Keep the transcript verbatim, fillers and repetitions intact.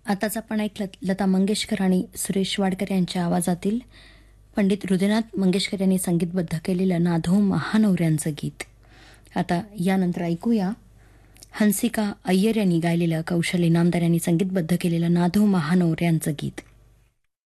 आताच आपण ऐकलं लता मंगेशकर आणि सुरेश वाडकर यांच्या आवाजातील पंडित हृदयनाथ मंगेशकर यांनी संगीतबद्ध केलेलं नाधो महानवऱ्यांचं गीत. आता यानंतर ऐकूया हंसिका अय्यर यांनी गायलेलं कौशल इनामदार यांनी संगीतबद्ध केलेलं नाधो महानवऱ्यांचं गीत.